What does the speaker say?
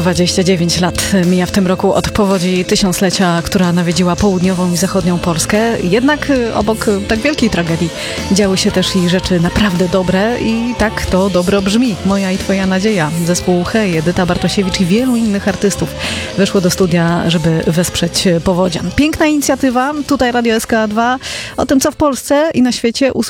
29 lat mija w tym roku od powodzi tysiąclecia, która nawiedziła południową i zachodnią Polskę. Jednak obok tak wielkiej tragedii działy się też i rzeczy naprawdę dobre i tak to dobro brzmi. Moja i twoja nadzieja. Zespół Hej, Edyta Bartosiewicz i wielu innych artystów weszło do studia, żeby wesprzeć powodzian. Piękna inicjatywa. Tutaj Radio SK2. O tym, co w Polsce i na świecie